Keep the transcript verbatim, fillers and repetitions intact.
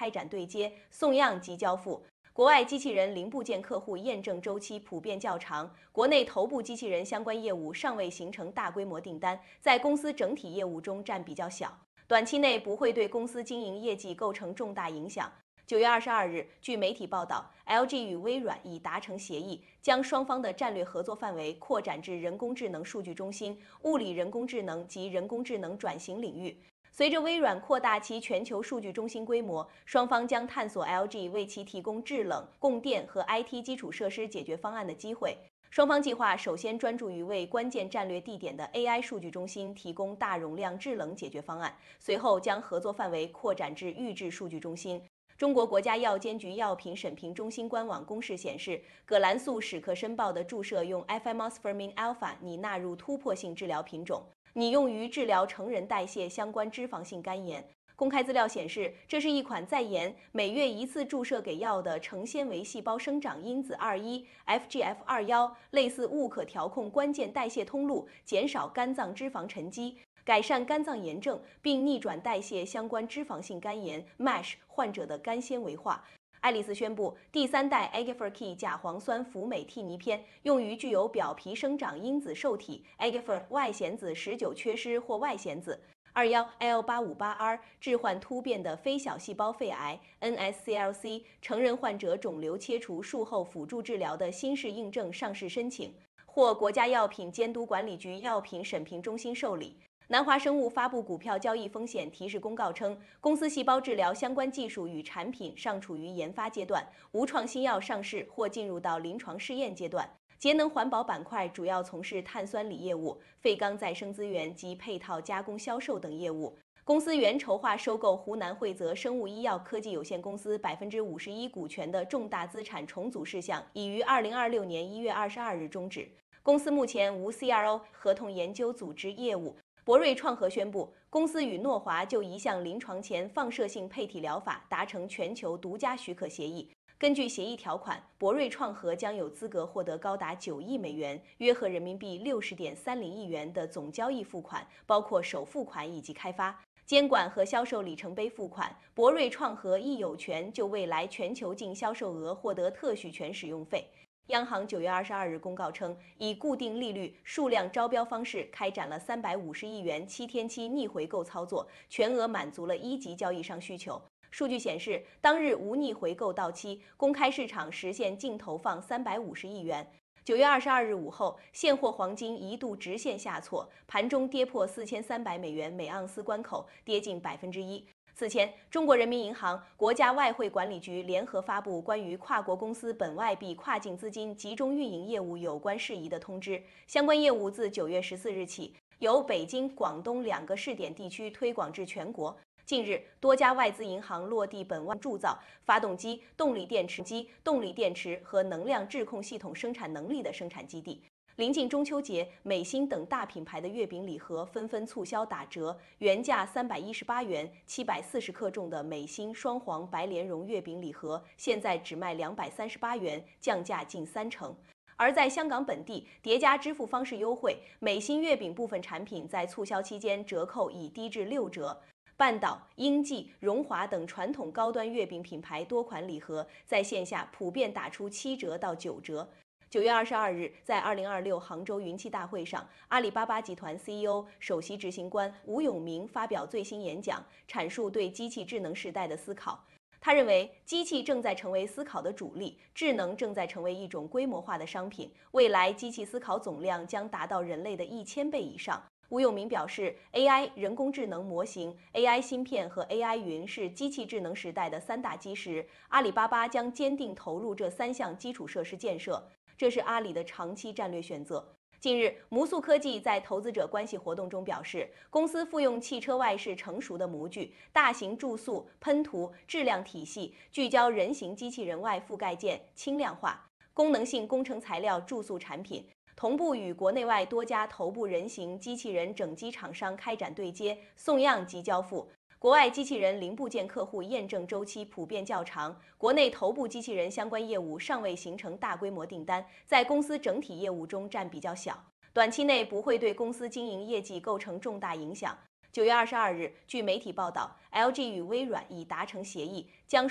开展对接、送样及交付。国外机器人零部件客户验证周期普遍较长，国内头部机器人相关业务尚未形成大规模订单，在公司整体业务中占比较小，短期内不会对公司经营业绩构成重大影响。九月二十二日，据媒体报道 ，L G 与微软已达成协议，将双方的战略合作范围扩展至人工智能数据中心、物理人工智能及人工智能转型领域。随着微软扩大其全球数据中心规模，双方将探索 L G 为其提供制冷、供电和 I T 基础设施解决方案的机会。双方计划首先专注于为关键战略地点的 A I 数据中心提供大容量制冷解决方案，随后将合作范围扩展至预制数据中心。中国国家药监局药品审评中心官网公示显示，葛兰素史克申报的注射用 Efimosfermin alpha 拟纳入突破性治疗品种。拟用于治疗成人代谢相关脂肪性肝炎。公开资料显示，这是一款在研每月一次注射给药的成纤维细胞生长因子二一 F G F 二十一，类似物可调控关键代谢通路，减少肝脏脂肪沉积，改善肝脏炎症，并逆转代谢相关脂肪性肝炎 M A S H 患者的肝纤维化。爱丽丝宣布，第三代 Agifert 甲磺酸辅酶替尼片用于具有表皮生长因子受体 Agifert 外显子十九缺失或外显子 二十一 L 八五八 R 致幻突变的非小细胞肺癌 N S C L C 成人患者肿瘤切除术后辅助治疗的新式印证上市申请，获国家药品监督管理局药品审评中心受理。南华生物发布股票交易风险提示公告称，公司细胞治疗相关技术与产品尚处于研发阶段，无创新药上市或进入到临床试验阶段。节能环保板块主要从事碳酸锂业务、废钢再生资源及配套加工销售等业务。公司原筹划收购湖南惠泽生物医药科技有限公司百分之五十一股权的重大资产重组事项，已于二零二六年一月二十二日终止。公司目前无 C R O 合同研究组织业务。博瑞创合宣布，公司与诺华就一项临床前放射性配体疗法达成全球独家许可协议。根据协议条款，博瑞创合将有资格获得高达九亿美元（约合人民币六十点三零亿元）的总交易付款，包括首付款以及开发、监管和销售里程碑付款。博瑞创合亦有权就未来全球净销售额获得特许权使用费。央行九月二十二日公告称，以固定利率数量招标方式开展了三百五十亿元七天期逆回购操作，全额满足了一级交易商需求。数据显示，当日无逆回购到期，公开市场实现净投放三百五十亿元。九月二十二日午后，现货黄金一度直线下挫，盘中跌破四千三百美元每盎司关口，跌近百分之一。此前，中国人民银行、国家外汇管理局联合发布关于跨国公司本外币跨境资金集中运营业务有关事宜的通知，相关业务自九月十四日起，由北京、广东两个试点地区推广至全国。近日，多家外资银行落地本外铸造发动机、动力电池机、动力电池和能量质控系统生产能力的生产基地。临近中秋节，美心等大品牌的月饼礼盒纷纷促销打折，原价三百一十八元、七百四十克重的美心双黄白莲蓉月饼礼盒，现在只卖两百三十八元，降价近三成。而在香港本地，叠加支付方式优惠，美心月饼部分产品在促销期间折扣已低至六折。半岛、英记、荣华等传统高端月饼品牌多款礼盒在线下普遍打出七折到九折。九月二十二日，在二零二六杭州云栖大会上，阿里巴巴集团 C E O、首席执行官吴永明发表最新演讲，阐述对机器智能时代的思考。他认为，机器正在成为思考的主力，智能正在成为一种规模化的商品，未来机器思考总量将达到人类的一千倍以上。吴永明表示 ，A I 人工智能模型、A I 芯片和 A I 云是机器智能时代的三大基石，阿里巴巴将坚定投入这三项基础设施建设。这是阿里的长期战略选择。近日，摩素科技在投资者关系活动中表示，公司复用汽车外饰成熟的模具、大型注塑、喷涂、质量体系，聚焦人形机器人外覆盖件轻量化、功能性工程材料注塑产品，同步与国内外多家头部人形机器人整机厂商开展对接、送样及交付。国外机器人零部件客户验证周期普遍较长，国内头部机器人相关业务尚未形成大规模订单，在公司整体业务中占比较小，短期内不会对公司经营业绩构成重大影响。 九月二十二日，据媒体报道 ，L G 与微软已达成协议，将